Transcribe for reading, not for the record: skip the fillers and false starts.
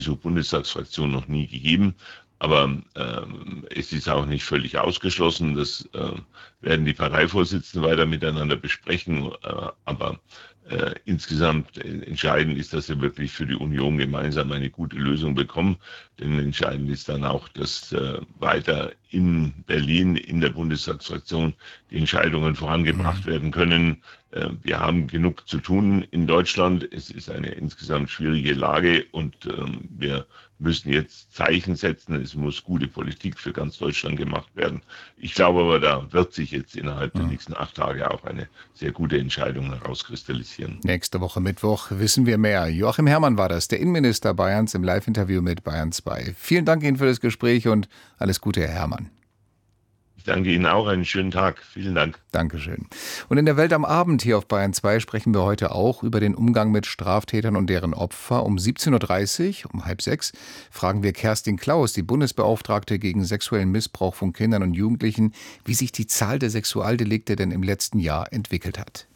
Bundestagsfraktion noch nie gegeben. Aber es ist auch nicht völlig ausgeschlossen. Das werden die Parteivorsitzenden weiter miteinander besprechen. Aber insgesamt entscheidend ist, dass wir wirklich für die Union gemeinsam eine gute Lösung bekommen. Denn entscheidend ist dann auch, dass weiter in Berlin, in der Bundestagsfraktion, die Entscheidungen vorangebracht werden können. Wir haben genug zu tun in Deutschland. Es ist eine insgesamt schwierige Lage und wir müssen jetzt Zeichen setzen. Es muss gute Politik für ganz Deutschland gemacht werden. Ich glaube aber, da wird sich jetzt innerhalb der nächsten 8 Tage auch eine sehr gute Entscheidung herauskristallisieren. Nächste Woche Mittwoch wissen wir mehr. Joachim Herrmann war das, der Innenminister Bayerns, im Live-Interview mit Bayern 2. Vielen Dank Ihnen für das Gespräch und alles Gute, Herr Herrmann. Ich danke Ihnen auch, einen schönen Tag. Vielen Dank. Dankeschön. Und in der Welt am Abend hier auf Bayern 2 sprechen wir heute auch über den Umgang mit Straftätern und deren Opfer. Um 17.30 Uhr, um 5:30, fragen wir Kerstin Klaus, die Bundesbeauftragte gegen sexuellen Missbrauch von Kindern und Jugendlichen, wie sich die Zahl der Sexualdelikte denn im letzten Jahr entwickelt hat.